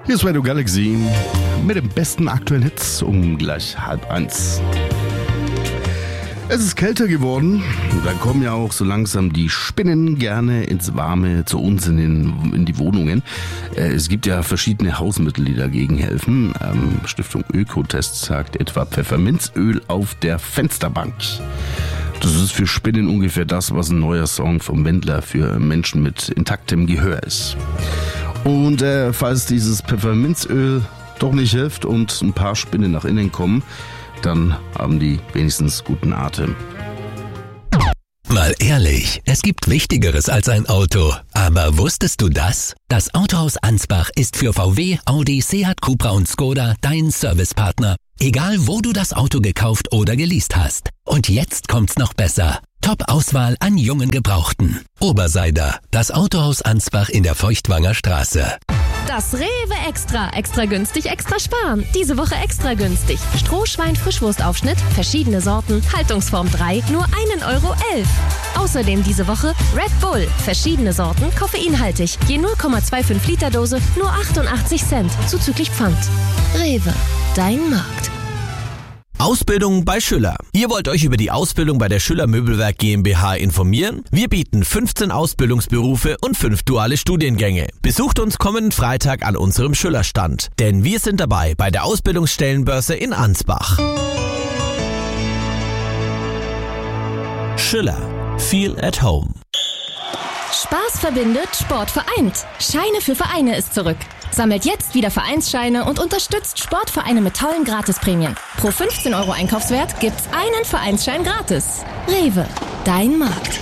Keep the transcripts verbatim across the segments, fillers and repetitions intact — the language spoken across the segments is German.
Hier ist Radio Galaxy mit den besten aktuellen Hits um gleich halb eins. Es ist kälter geworden, da kommen ja auch so langsam die Spinnen gerne ins Warme zu uns in, den, in die Wohnungen. Es gibt ja verschiedene Hausmittel, die dagegen helfen. Stiftung Ökotest sagt etwa Pfefferminzöl auf der Fensterbank. Das ist für Spinnen ungefähr das, was ein neuer Song vom Wendler für Menschen mit intaktem Gehör ist. Und äh, falls dieses Pfefferminzöl doch nicht hilft und ein paar Spinnen nach innen kommen, dann haben die wenigstens guten Atem. Mal ehrlich, es gibt Wichtigeres als ein Auto. Aber wusstest du das? Das Autohaus Ansbach ist für V W, Audi, Seat, Cupra und Skoda dein Servicepartner. Egal, wo du das Auto gekauft oder geleast hast. Und jetzt kommt's noch besser. Top-Auswahl an jungen Gebrauchten. Oberseider, das Autohaus Ansbach in der Feuchtwanger Straße. Das Rewe Extra. Extra günstig, extra sparen. Diese Woche extra günstig. Strohschwein Frischwurstaufschnitt, verschiedene Sorten, Haltungsform drei, nur ein Euro elf. Außerdem diese Woche Red Bull, verschiedene Sorten, koffeinhaltig. Je null Komma fünfundzwanzig Liter Dose, nur achtundachtzig Cent, zuzüglich Pfand. Rewe, dein Markt. Ausbildung bei Schüller. Ihr wollt euch über die Ausbildung bei der Schüller Möbelwerk GmbH informieren? Wir bieten fünfzehn Ausbildungsberufe und fünf duale Studiengänge. Besucht uns kommenden Freitag an unserem Schülerstand, denn wir sind dabei bei der Ausbildungsstellenbörse in Ansbach. Schüller. Feel at home. Spaß verbindet, Sport vereint. Scheine für Vereine ist zurück. Sammelt jetzt wieder Vereinsscheine und unterstützt Sportvereine mit tollen Gratisprämien. Pro fünfzehn Euro Einkaufswert gibt's einen Vereinsschein gratis. Rewe, dein Markt.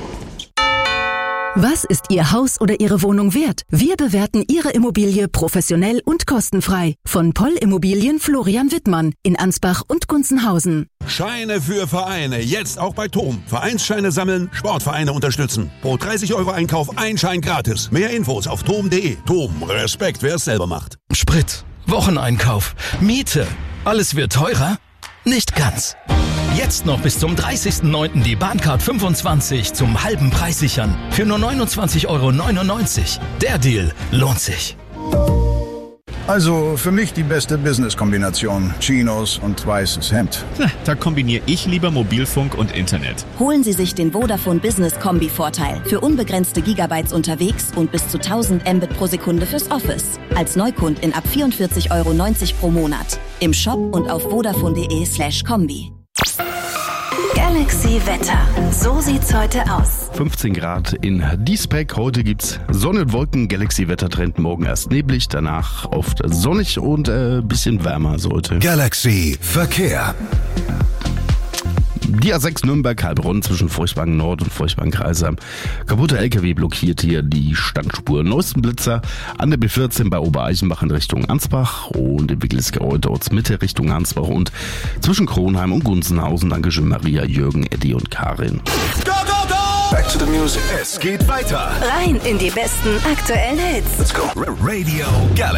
Was ist Ihr Haus oder Ihre Wohnung wert? Wir bewerten Ihre Immobilie professionell und kostenfrei. Von Poll Immobilien Florian Wittmann in Ansbach und Gunzenhausen. Scheine für Vereine, jetzt auch bei Tom. Vereinsscheine sammeln, Sportvereine unterstützen. Pro dreißig Euro Einkauf ein Schein gratis. Mehr Infos auf tom punkt de. Tom, Respekt, wer es selber macht. Sprit, Wocheneinkauf, Miete, alles wird teurer? Nicht ganz. Jetzt noch bis zum dreißigsten neunten die Bahncard fünfundzwanzig zum halben Preis sichern. Für nur neunundzwanzig Euro neunundneunzig. Der Deal lohnt sich. Also für mich die beste Business-Kombination. Chinos und weißes Hemd. Da kombiniere ich lieber Mobilfunk und Internet. Holen Sie sich den Vodafone Business Kombi-Vorteil. Für unbegrenzte Gigabytes unterwegs und bis zu tausend Mbit pro Sekunde fürs Office. Als Neukundin ab vierundvierzig Euro neunzig pro Monat. Im Shop und auf vodafone.de slash Kombi. Galaxy Wetter. So sieht's heute aus. fünfzehn Grad in D-Spec. Heute gibt's Sonne und Wolken. Galaxy Wettertrend morgen erst neblig, danach oft sonnig und ein äh, bisschen wärmer sollte. Galaxy Verkehr. Die A sechs Nürnberg-Heilbronn zwischen Feuchtwagen Nord und Feuchtwagen Kreisheim. Kaputter L K W blockiert hier die Standspur. Neuesten Blitzer an der B vierzehn bei Obereichenbach in Richtung Ansbach und in Wickelsgau dort Mitte Richtung Ansbach und zwischen Kronheim und Gunzenhausen. Dankeschön Maria, Jürgen, Eddie und Karin. Go, go, go! Back to the music. Es geht weiter. Rein in die besten aktuellen Hits. Let's go. Radio Galaxy.